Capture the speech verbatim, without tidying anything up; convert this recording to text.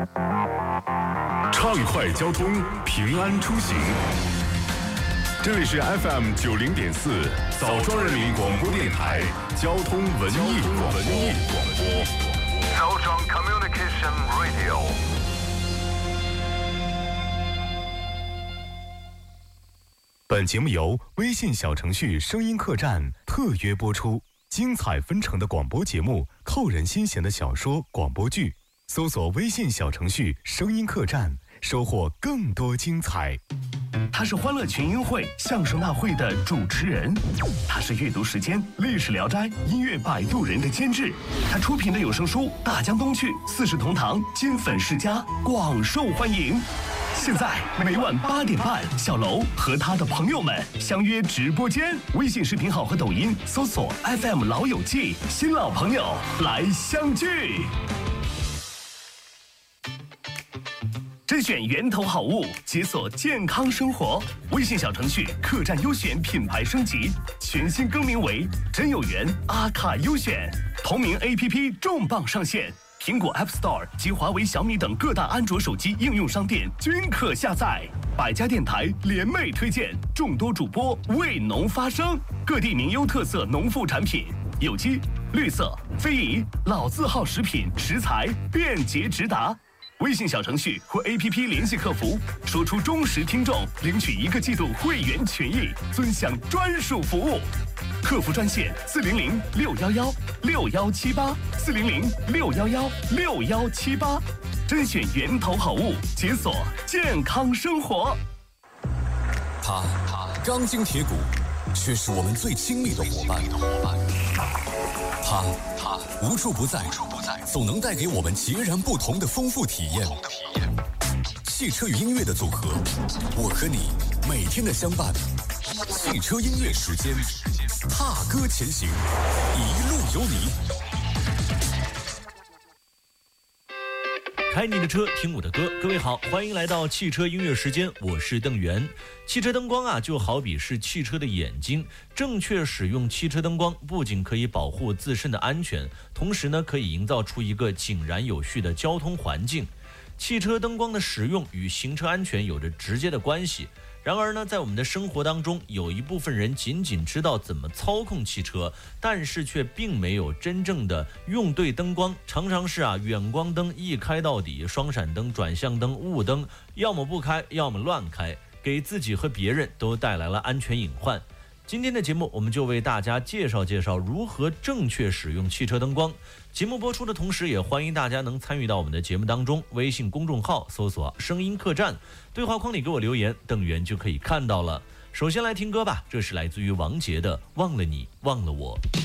畅快交通，平安出行。这里是 F M 九零点四枣庄人民广播电台交通文艺广播。 枣庄 Communication Radio。 本节目由微信小程序声音客栈特约播出，精彩纷呈的广播节目，扣人心弦的小说、广播剧，搜索微信小程序声音客栈，收获更多精彩。 他是欢乐群英会相声大会的主持人，他是阅读时间历史聊斋音乐摆渡人的监制，他出品的有声书《大江东去》四世同堂金粉世家广受欢迎。现在每晚八点半，小楼和他的朋友们相约直播间，微信视频号和抖音搜索 F M 老友记，新老朋友来相聚。甄选源头好物，解锁健康生活。微信小程序客栈优选品牌升级，全新更名为真有缘阿卡优选。同名 A P P 重磅上线，苹果 App Store 及华为、小米等各大安卓手机应用商店均可下载。百家电台联袂推荐，众多主播为农发声，各地名优特色农副产品，有机、绿色、非遗、老字号食品食材便捷直达。微信小程序或 A P P 联系客服，说出忠实听众，领取一个季度会员权益，尊享专属服务。客服专线四零零六幺幺六幺七八四零零六幺幺六幺七八，甄选源头好物，解锁健康生活。 他钢筋铁骨，却是我们最亲密的伙伴。他他无处不在，总能带给我们截然不同的丰富体验。汽车与音乐的组合，我和你每天的相伴。汽车音乐时间，踏歌前行，一路有你。 开你的车，听我的歌。各位好，欢迎来到汽车音乐时间，我是邓源。汽车灯光啊，就好比是汽车的眼睛，正确使用汽车灯光，不仅可以保护自身的安全，同时呢，可以营造出一个井然有序的交通环境。汽车灯光的使用与行车安全有着直接的关系。然而呢，在我们的生活当中，有一部分人仅仅知道怎么操控汽车，但是却并没有真正的用对灯光，常常是啊远光灯一开到底，双闪灯、转向灯、雾灯，要么不开，要么乱开，给自己和别人都带来了安全隐患。今天的节目，我们就为大家介绍介绍如何正确使用汽车灯光。节目播出的同时，也欢迎大家能参与到我们的节目当中，微信公众号搜索声音客栈，对话框里给我留言，邓源就可以看到了。首先来听歌吧，这是来自于王杰的《忘了你忘了我》。